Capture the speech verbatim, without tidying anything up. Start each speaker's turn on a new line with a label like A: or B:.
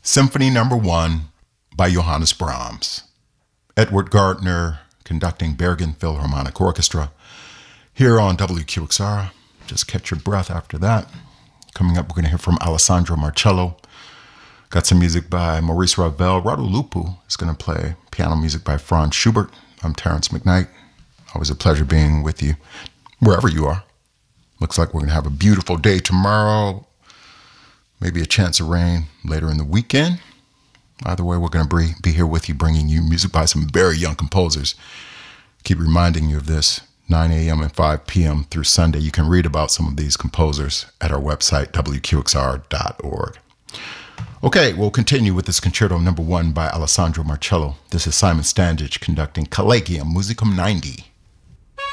A: Symphony Number One by Johannes Brahms. Edward Gardner conducting Bergen Philharmonic Orchestra here on W Q X R. Just catch your breath after that. Coming up, we're going to hear from Alessandro Marcello. Got some music by Maurice Ravel. Radu Lupu is going to play piano music by Franz Schubert. I'm Terrence McKnight. Always a pleasure being with you wherever you are. Looks like we're going to have a beautiful day tomorrow. Maybe a chance of rain later in the weekend. Either way, we're going to be here with you, bringing you music by some very young composers. Keep reminding you of this, nine a.m. and five p.m. through Sunday. You can read about some of these composers at our website, W Q X R dot org. Okay, we'll continue with this concerto number one by Alessandro Marcello. This is Simon Standage conducting Collegium Musicum ninety.